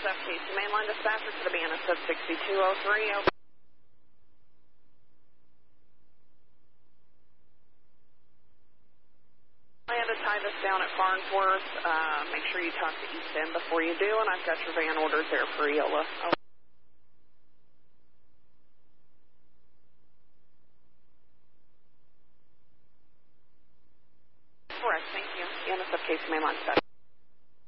NSF Casey Mainline Dispatcher to the BNSF 6203. Over. Plan to tie this down at Farnsworth. Make sure you talk to East End before you do, and I've got your van ordered there for Eola. Over. Correct, thank you. NSF Casey Mainline Dispatcher.